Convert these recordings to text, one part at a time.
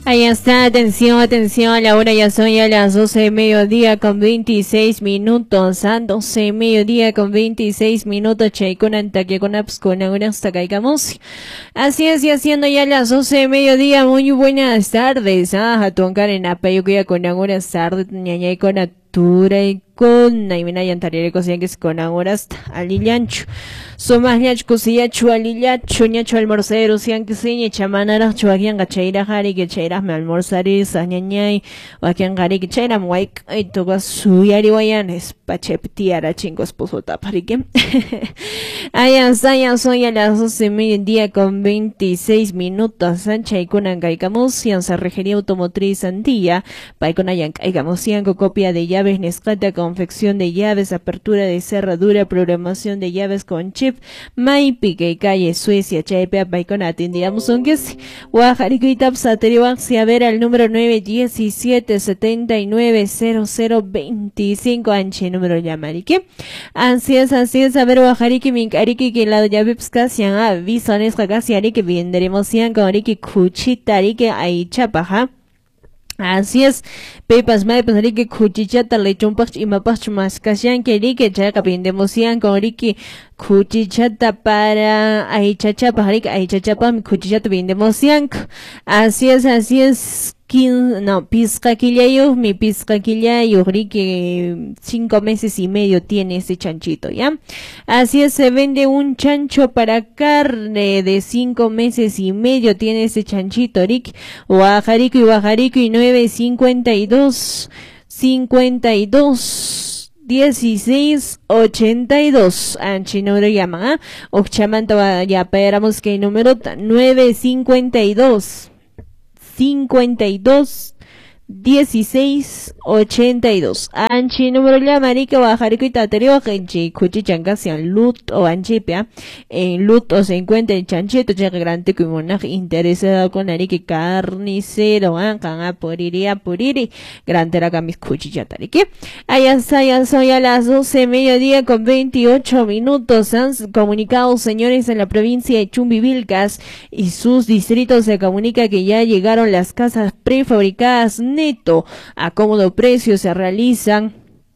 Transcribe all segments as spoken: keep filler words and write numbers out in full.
Ahí está, atención, atención, la hora ya son ya las doce de mediodía con veintiséis minutos, a doce de mediodía con veintiséis minutos, Chaikuna, Taquiacunaps, con ahora hasta caigamos. Así es, y haciendo ya las doce de mediodía, muy buenas tardes, ah, a tu Karen Apayukuya con ahora tarde, ñañay con atura y con naimina yantarere cosían que es con ahora hasta alillancho. Somas ñach cosillacho alillacho ñacho almorcero sian que se chamanara chuaquian gacheira jari que cheira me almorzari sañañay waquian jari que cheira muaik y toga suyari wayan es pacheptiara chingos puso taparique. Ayan sayan son ya las doce y media día con veintiséis minutos sancha y kunan caicamos sian regería automotriz Antilla paikonayan caicamos sian con copia de llaves nescata confección de llaves apertura de cerradura programación de llaves con chip Maipique calle Suecia Chaipe Paicona atendíamos un que si Guajaricitap Sateriwaxi a ver al número nueve diecisiete setenta y nueve cero cero veinticinco anche número llamarique así es así es a ver Guajariki Minkariki que la llave pscasian avisones casi que venderemos sian con Riki Cuchitarike ahí chapaja. Así es, pepas mai pasari que cuchichata lechonpach y mapach más casian que rike chaca pendemosian con riki cuchichata para ay chacha pajarik ay chacha pam cuchichata pendemosian. Así es, así es. Quin, no, pizcaquillayo, mi pizcaquillayo, que cinco meses y medio tiene ese chanchito, ¿ya? Así es, se vende un chancho para carne de cinco meses y medio, tiene ese chanchito, Rick, Guajarico y Guajarico y nueve cincuenta y dos, cincuenta y dos, dieciséis, ochenta y dos, anchi número llama, ¿ah? Ochamanta ya esperamos que el número nueve cincuenta y dos. cincuenta y dos, dieciséis, ochenta y dos. Anchi número la marica bajarico y taterio genchi cuchi chancasian lut o anchipia. En lut o se encuentra el chanchito ya grande que monaj interesado con arique carnicero ancan a puriri a puriri grande la camis cuchi chatarique. Allá está, ya soy a las doce mediodía con veintiocho minutos. Han comunicado señores en la provincia de Chumbivilcas y sus distritos se comunica que ya llegaron las casas prefabricadas neto a cómodo precio. Se realizan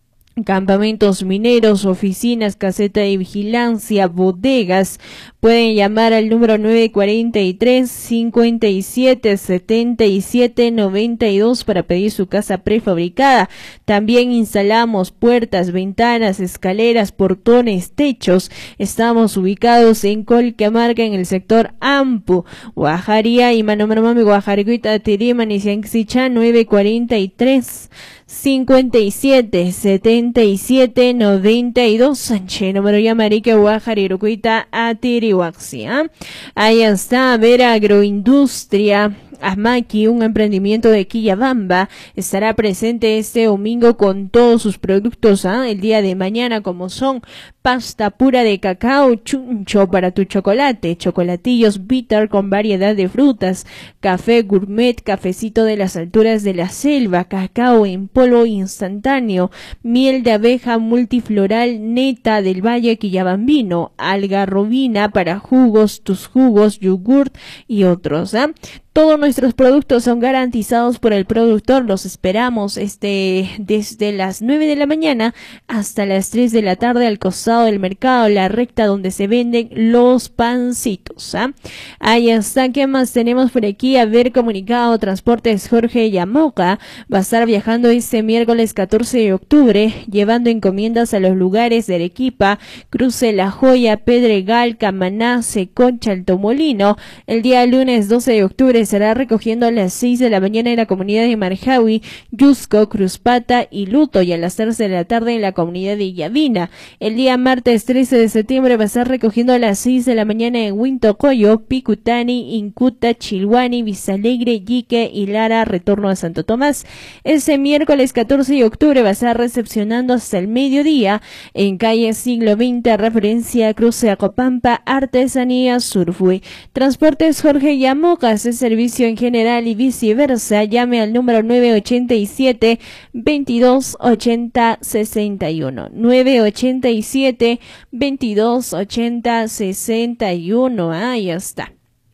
campamentos mineros, oficinas, caseta de vigilancia, bodegas. Pueden llamar al número nueve cuarenta y tres, cincuenta y siete, setenta y siete, noventa y dos para pedir su casa prefabricada. También instalamos puertas, ventanas, escaleras, portones, techos. Estamos ubicados en Colcamarca, en el sector Ampu, Guajaría y Manomarmami, Guajariguita, Tirima, Nisianxicha, nueve cuarenta y tres, cincuenta y siete, setenta y siete, noventa y dos, Sanche, número Yamarique, Guajarirucuita, Atirihuaxia. Ahí está, ver agroindustria. Amaki, un emprendimiento de Quillabamba, estará presente este domingo con todos sus productos, ¿ah? El día de mañana, como son pasta pura de cacao, chuncho para tu chocolate, chocolatillos bitter con variedad de frutas, café gourmet, cafecito de las alturas de la selva, cacao en polvo instantáneo, miel de abeja multifloral neta del Valle Quillabambino, algarrobina para jugos, tus jugos, yogurt y otros, ¿ah? Todos nuestros productos son garantizados por el productor. Los esperamos este desde las nueve de la mañana hasta las tres de la tarde al costado del mercado, la recta donde se venden los pancitos. ¿Ah? Ahí está. ¿Qué más tenemos por aquí? Haber comunicado Transportes Jorge Yamoca. Va a estar viajando este miércoles catorce de octubre, llevando encomiendas a los lugares de Arequipa, Cruce La Joya, Pedregal, Camaná, Seconcha, Alto Molino. El día lunes doce de octubre estará recogiendo a las seis de la mañana en la comunidad de Marjawi, Yusco, Cruzpata y Luto, y a las tres de la tarde en la comunidad de Yavina. El día martes trece de septiembre va a estar recogiendo a las seis de la mañana en Huintocoyo, Picutani, Incuta, Chilhuani, Visalegre, Yique y Lara, retorno a Santo Tomás. Este miércoles catorce de octubre va a estar recepcionando hasta el mediodía en calle Siglo veinte, referencia a Cruce Acopampa, Artesanía Surfui. Transportes Jorge Yamoca, es servicio en general y viceversa. Llame al número nueve ochenta y siete, veintidós ochenta, sesenta y uno. nueve ochenta y siete, veintidós ochenta, sesenta y uno. Ahí está.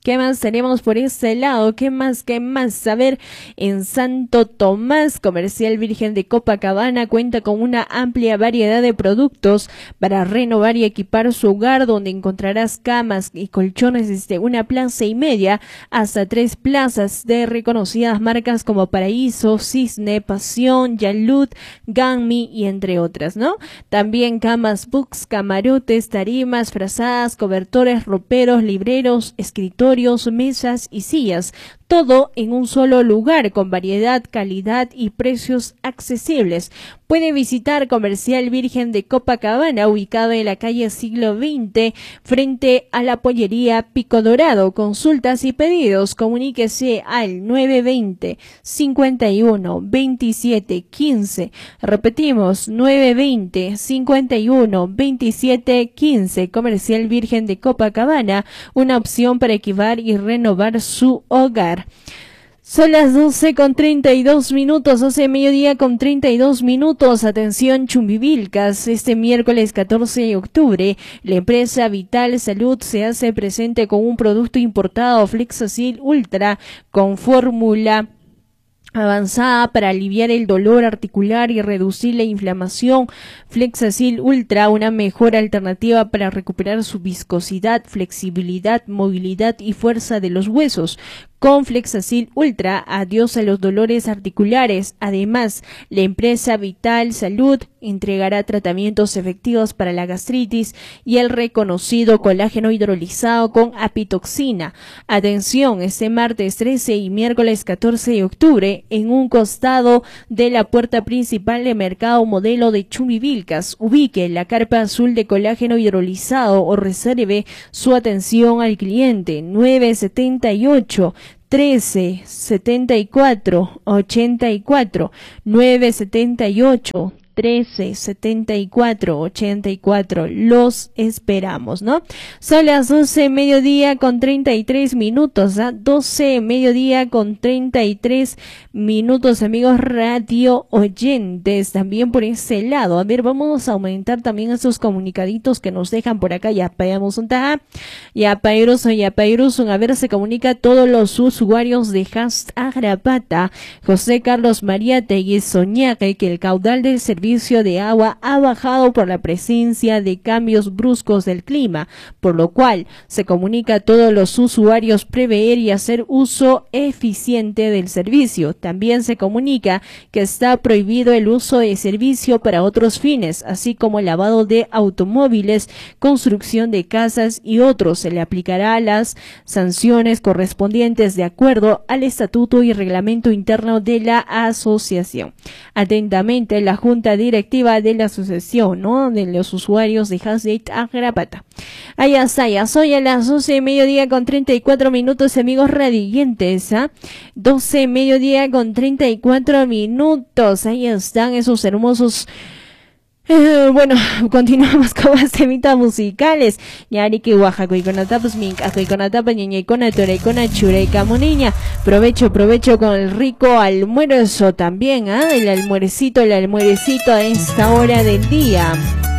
¿Qué más tenemos por este lado? ¿Qué más? ¿Qué más? A ver, en Santo Tomás, Comercial Virgen de Copacabana cuenta con una amplia variedad de productos para renovar y equipar su hogar, donde encontrarás camas y colchones desde una plaza y media hasta tres plazas de reconocidas marcas como Paraíso, Cisne, Pasión, Yalud, Ganmi y entre otras, ¿no? También camas, books, camarotes, tarimas, frazadas, cobertores, roperos, libreros, escritorios, mesas y sillas, todo en un solo lugar con variedad, calidad y precios accesibles. Puede visitar Comercial Virgen de Copacabana, ubicado en la calle Siglo veinte, frente a la pollería Pico Dorado. Consultas y pedidos, comuníquese al nueve veinte, cincuenta y uno, veintisiete, quince. Repetimos, nueve veinte, cincuenta y uno, veintisiete, quince. Comercial Virgen de Copacabana, una opción para equipar y renovar su hogar. Son las doce con treinta y dos minutos, doce de mediodía con treinta y dos minutos. Atención Chumbivilcas, este miércoles catorce de octubre, la empresa Vital Salud se hace presente con un producto importado, Flexacil Ultra, con fórmula avanzada para aliviar el dolor articular y reducir la inflamación. Flexacil Ultra, una mejor alternativa para recuperar su viscosidad, flexibilidad, movilidad y fuerza de los huesos. Con Flexacil Ultra, adiós a los dolores articulares. Además, la empresa Vital Salud entregará tratamientos efectivos para la gastritis y el reconocido colágeno hidrolizado con apitoxina. Atención, este martes trece y miércoles catorce de octubre, en un costado de la puerta principal de Mercado Modelo de Chumbivilcas, ubique la carpa azul de colágeno hidrolizado o reserve su atención al cliente. Nueve setenta y ocho, trece, setenta y cuatro, ochenta y cuatro, nueve setenta y ocho, trece, setenta y cuatro, ochenta y cuatro. Los esperamos, ¿no? Son las doce, mediodía con treinta y tres minutos, ¿ah? doce, mediodía con treinta y tres minutos, amigos radio oyentes, también por ese lado. A ver, vamos a aumentar también esos comunicaditos que nos dejan por acá. Ya pagamos un taja, ya pairuso, ya pairuso. A ver, se comunica todos los usuarios de Hast Agrapata, José Carlos Mariátegui Soñaque, que el caudal del servicio servicio de agua ha bajado por la presencia de cambios bruscos del clima, por lo cual se comunica a todos los usuarios prever y hacer uso eficiente del servicio. También se comunica que está prohibido el uso de servicio para otros fines, así como el lavado de automóviles, construcción de casas y otros. Se le aplicará las sanciones correspondientes de acuerdo al estatuto y reglamento interno de la asociación. Atentamente, la Junta Directiva de la Asociación, ¿no?, de los usuarios de Hasdate Agrapata. Allá está, ya soy a las doce de mediodía con treinta y cuatro minutos, amigos radiantes, ¿ah? doce de mediodía con treinta y cuatro minutos. Ahí están esos hermosos. Eh, bueno, continuamos con más temitas musicales. Yari que Oaxaca y con atapas minca, y con atapas ñeña y con atora y con achura y camuniña. Provecho, provecho con el rico almuerzo también, ¿ah? El almuercito, el almuercito a esta hora del día.